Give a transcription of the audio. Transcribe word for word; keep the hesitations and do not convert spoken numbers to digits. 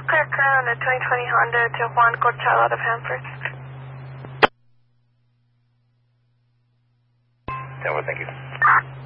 Clear current on a twenty twenty Honda to Juan Corchado out of Hanford. Yeah, well, thank you.